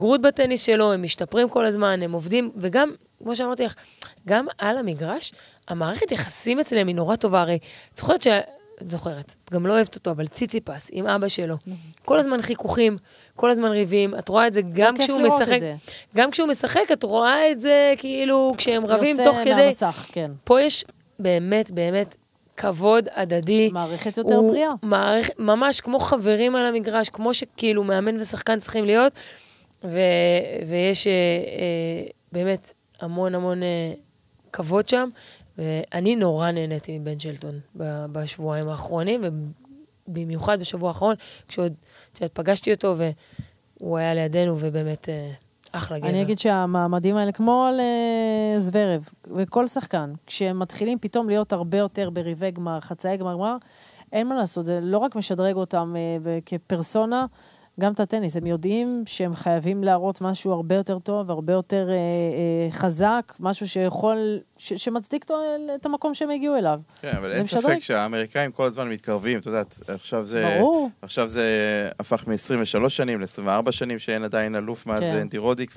גרות בטניס שלו, הם משתפרים כל הזמן, הם עובדים, וגם, כמו שאמרתי לך, גם על המגרש, המערכת יחסים אצלם היא נורא טובה, הרי, זוכרת, גם לא אוהבת אותו, אבל ציציפס עם אבא שלו, כל הזמן חיכוכים, כל הזמן ריבים, את רואה את זה גם כשהוא משחק, גם כשהוא משחק, את רואה את זה כאילו, כשהם רבים תוך כדי, יוצא מהמסך, כן. פה יש באמת, באמת, כבוד הדדי. מערכת יותר בריאה. ממש כמו חברים על המגרש, כמו שכאילו מאמן ושחקן צריכים להיות, ויש באמת המון המון כבוד שם, ואני נורא נהניתי מבן שלטון בשבועיים האחרונים, ובמיוחד בשבוע האחרון, כשעוד פגשתי אותו, והוא היה לידינו, ובאמת אחלה גבר. אני אגיד שהמעמדים האלה, כמו על זוורב, וכל שחקן, כשהם מתחילים פתאום להיות הרבה יותר בריבי גמר, חצאי גמר, אין מה לעשות, זה לא רק משדרג אותם כפרסונה, גם את הטניס, הם יודעים שהם חייבים להראות משהו הרבה יותר טוב, הרבה יותר חזק, משהו שיכול, שמצדיק את המקום שהם הגיעו אליו. כן, אבל אין ספק שהאמריקאים כל הזמן מתקרבים, אתה יודעת, עכשיו זה הפך מ-23 שנים ל-24 שנים שאין עדיין אלוף מאז אנטי רודיק,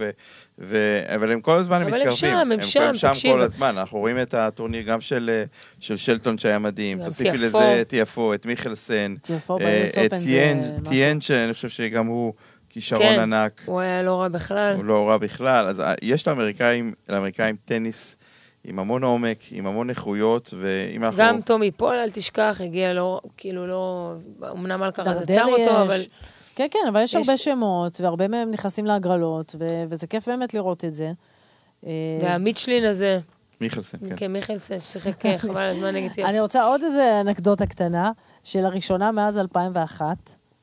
אבל הם כל הזמן מתקרבים. הם שם כל הזמן, אנחנו רואים את הטורניר גם של שלטון שהיה מדהים, תוסיפי לזה את יפו, את מיכלסן, את טיין, שאני חושב שגם הוא כישרון ענק. הוא היה לא רע בכלל. הוא לא רע בכלל, אז יש לאמריקאים טניס עם המון עומק, עם המון איכויות, גם טומי פול, אל תשכח, הגיע לו, כאילו לא, אמנם אלקרז עצר אותו, אבל... כן, כן, אבל יש הרבה שמות, והרבה מהם נכנסים להגרלות, וזה כיף באמת לראות את זה. והמיטשלין הזה... מיכלסן, כן. כן, מיכלסן, ששיחק חבל על הזמן נגד יפו. אני רוצה עוד איזה אנקדוטה קטנה, שלראשונה מאז 2001,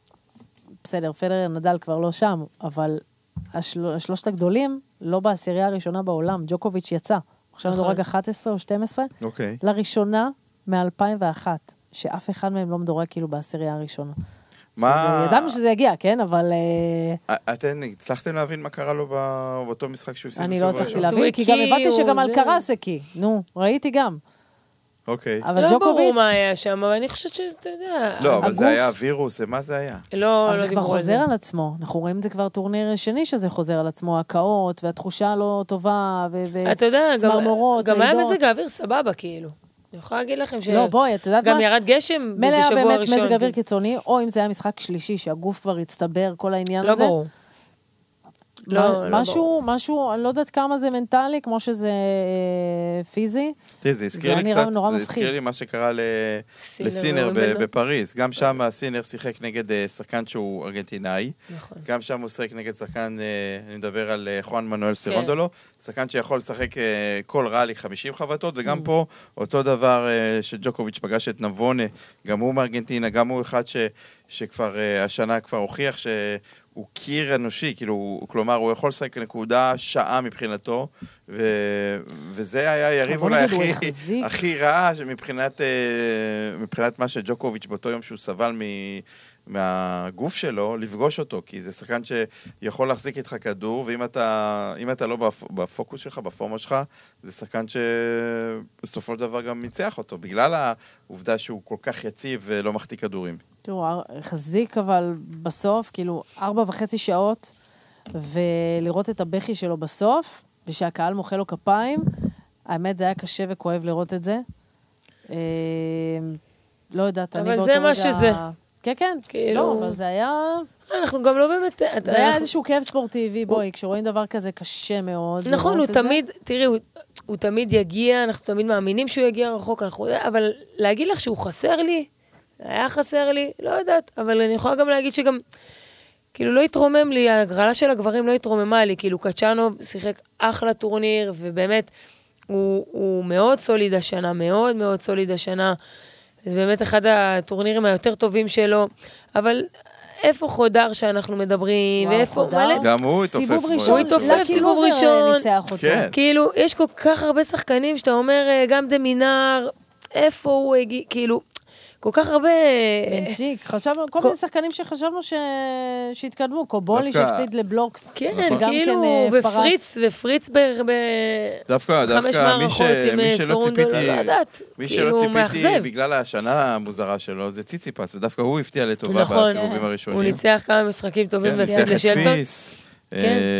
בסדר, פדרר נדל כבר לא שם, אבל השלושת הגדולים, לא בעשירייה הראשונה בעולם, ג'וקוביץ' יצא. עכשיו מדורג 11 או 12. אוקיי. לראשונה מ-2001, שאף אחד מהם לא מדורג כאילו בעשירייה הראשונה. מה... ידענו שזה יגיע, כן? אבל... אתן הצלחתם להבין מה קרה לו באותו משחק שהוא הפסיד בסיבוב הראשון? אני לא הצלחתי להבין, כי גם הבנתי שגם אלקרז הקי. נו, ראיתי גם. אוקיי. אבל לא ברור מה היה שם, אבל אני חושבת שאתה יודע... לא, אבל זה היה וירוס, מה זה היה? לא, זה כבר חוזר על עצמו. אנחנו רואים את זה כבר טורניר שני שזה חוזר על עצמו, הקאות, והתחושה לא טובה, וצמרמורות, גם היה מזג האוויר סבבה, כאילו. אני יכולה להגיד לכם לא, בואי, את יודעת מה? גם ירד גשם בשבוע הראשון. מלא באמת מזג אוויר קיצוני, או אם זה היה משחק שלישי, שהגוף כבר הצטבר, כל העניין הזה. לא ברור. משהו, אני לא יודעת כמה זה מנטלי, כמו שזה פיזי. תראי, זה הזכיר לי קצת, זה הזכיר לי מה שקרה לסינר בפריז. גם שם הסינר שיחק נגד שחקן שהוא ארגנטינאי. גם שם הוא שיחק נגד שחקן, אני מדבר על חואן מנואל סירונדולו, שחקן שיכול לשחק כל ראלי 50 חבטות, וגם פה אותו דבר שג'וקוביץ' פגש את נבונה, גם הוא מארגנטינה, גם הוא אחד שכבר השנה כבר הוכיח הוא קיר אנושי, כאילו, כלומר, הוא יכול לשחק נקודה שעה מבחינתו, וזה היה יריב אולי הכי רע מבחינת מה שג'וקוביץ' באותו יום שהוא סבל מהגוף שלו, לפגוש אותו, כי זה שחקן שיכול להחזיק איתך כדור, ואם אתה לא בפוקוס שלך, בפורמה שלך, זה שחקן שבסופו של דבר גם ניצח אותו, בגלל העובדה שהוא כל כך יציב ולא מחטיא כדורים. תראו, חזיק אבל בסוף, כאילו 4.5 שעות, ולראות את הבכי שלו בסוף, ושהקהל מוחא לו כפיים, האמת זה היה קשה וכואב לראות את זה. לא יודעת, אני באותו רגע... אבל זה מה שזה. כן, כן, לא, אבל זה היה... אנחנו גם לא באמת... זה היה איזשהו כאב ספורטיבי, בואי, כשרואים דבר כזה קשה מאוד. נכון, הוא תמיד, תראי, הוא תמיד יגיע, אנחנו תמיד מאמינים שהוא יגיע רחוק, אבל להגיד לך שהוא חסר לי, היה חסר לי, לא יודעת, אבל אני יכולה גם להגיד שגם, כאילו לא התרומם לי, הגרלה של הגברים לא התרוממה לי, כאילו קצ'אנו שיחק אחלה טורניר, ובאמת הוא מאוד סוליד השנה, מאוד מאוד סוליד השנה, זה באמת אחד הטורנירים היותר טובים שלו, אבל איפה חודר שאנחנו מדברים, ואיפה מלא... גם הוא התופף. סיבוב ראשון, הוא התופף סיבוב ראשון, כאילו יש כל כך הרבה שחקנים שאתה אומר, גם דמינר, איפה הוא הגיע, כאילו... כל כך הרבה... בנשיק, חשבנו, כל מיני שחקנים שחשבנו שהתקדמו, קובולי שהפסיד לבלוקס. כן, כאילו, ופריץ דווקא מי שלא ציפיתי בגלל השנה המוזרה שלו, זה ציציפס, ודווקא הוא הפתיע לטובה בסיבובים הראשונים. הוא ניצח כמה משחקים טובים והפסיד לשלטון. כן.